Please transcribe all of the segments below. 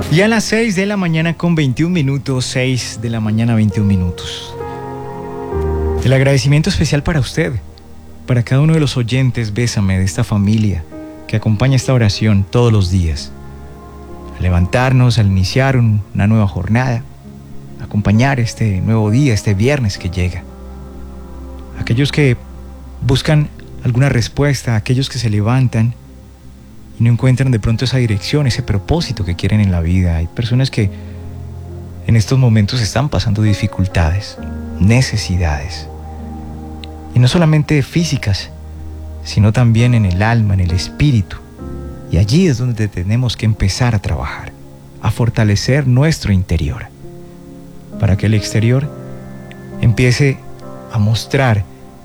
Ya a las 6 de la mañana con 21 minutos, 6 de la mañana 21 minutos. El agradecimiento especial para usted, para cada uno de los oyentes, Bésame, de esta familia que acompaña esta oración todos los días. Al levantarnos, al iniciar una nueva jornada, acompañar este nuevo día, este viernes que llega. Aquellos que buscan alguna respuesta, aquellos que se levantan y no encuentran de pronto esa dirección, ese propósito que quieren en la vida. Hay personas que en estos momentos están pasando dificultades, necesidades. Y no solamente físicas, sino también en el alma, en el espíritu. Y allí es donde tenemos que empezar a trabajar, a fortalecer nuestro interior, para que el exterior empiece a mostrar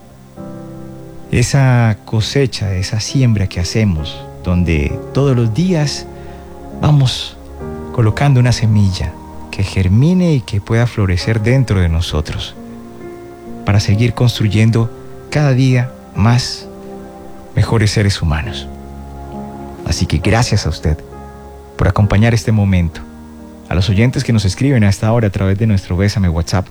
esa cosecha, esa siembra que hacemos, donde todos los días vamos colocando una semilla que germine y que pueda florecer dentro de nosotros, para seguir construyendo cada día más mejores seres humanos. Así que gracias a usted por acompañar este momento. A los oyentes que nos escriben a esta hora a través de nuestro Bésame WhatsApp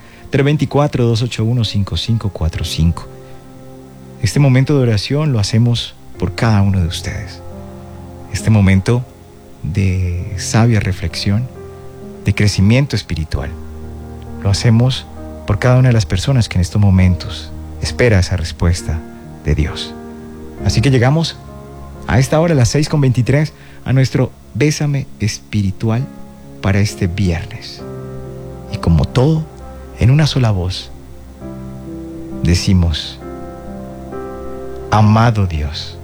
324-281-5545. Este momento de oración lo hacemos por cada uno de ustedes. Este momento de sabia reflexión, de crecimiento espiritual, lo hacemos por cada una de las personas que en estos momentos espera esa respuesta de Dios. Así que llegamos a esta hora, a las 6:23, a nuestro Bésame espiritual para este viernes. Y como todo, en una sola voz, decimos: amado Dios,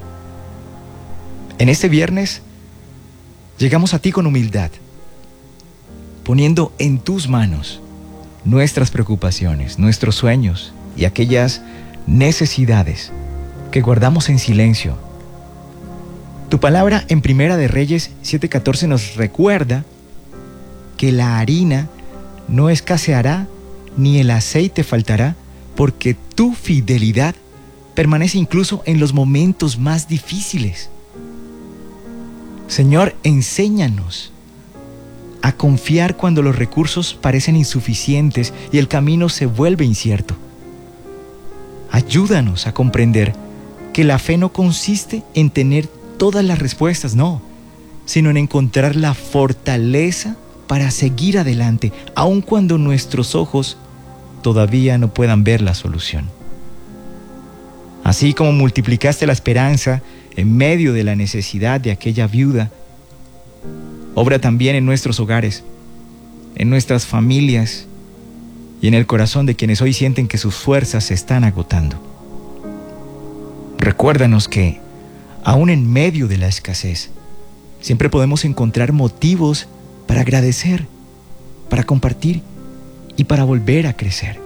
en este viernes llegamos a ti con humildad, poniendo en tus manos nuestras preocupaciones, nuestros sueños y aquellas necesidades que guardamos en silencio. Tu palabra en Primera de Reyes 7:14 nos recuerda que la harina no escaseará ni el aceite faltará, porque tu fidelidad permanece incluso en los momentos más difíciles. Señor, enséñanos a confiar cuando los recursos parecen insuficientes y el camino se vuelve incierto. Ayúdanos a comprender que la fe no consiste en tener todas las respuestas, no, sino en encontrar la fortaleza para seguir adelante, aun cuando nuestros ojos todavía no puedan ver la solución. Así como multiplicaste la esperanza en medio de la necesidad de aquella viuda, obra también en nuestros hogares, en nuestras familias y en el corazón de quienes hoy sienten que sus fuerzas se están agotando. Recuérdanos que, aún en medio de la escasez, siempre podemos encontrar motivos para agradecer, para compartir y para volver a crecer.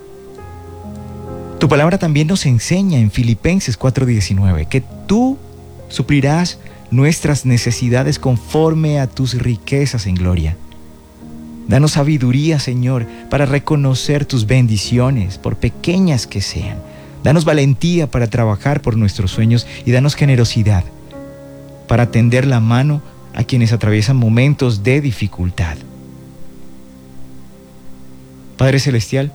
Tu palabra también nos enseña en Filipenses 4:19 que tú suplirás nuestras necesidades conforme a tus riquezas en gloria. Danos sabiduría, Señor, para reconocer tus bendiciones, por pequeñas que sean. Danos valentía para trabajar por nuestros sueños y danos generosidad para tender la mano a quienes atraviesan momentos de dificultad. Padre Celestial,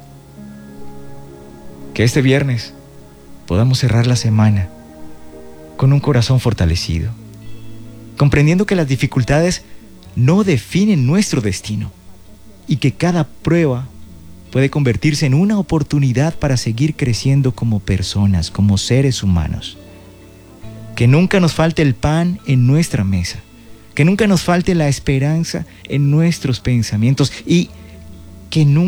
que este viernes podamos cerrar la semana con un corazón fortalecido, comprendiendo que las dificultades no definen nuestro destino y que cada prueba puede convertirse en una oportunidad para seguir creciendo como personas, como seres humanos. Que nunca nos falte el pan en nuestra mesa, que nunca nos falte la esperanza en nuestros pensamientos y que nunca